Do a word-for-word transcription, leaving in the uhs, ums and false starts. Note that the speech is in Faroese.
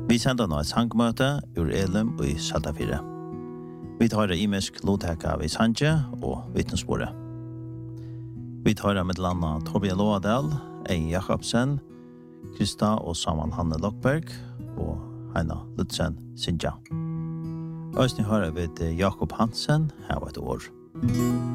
Vi sender nå et sangmøte ur Elim og i Saltafire. Vi tar det imensk låteka av Sanje og vittnesbordet. Vi tar det med landa Torbjørn Loadal, Ein Jakobsen, Krista og Saman Hanne Lokberg og Heina Lutzen Sinja. Østning hører vi til Jakob Hansen, her var et år.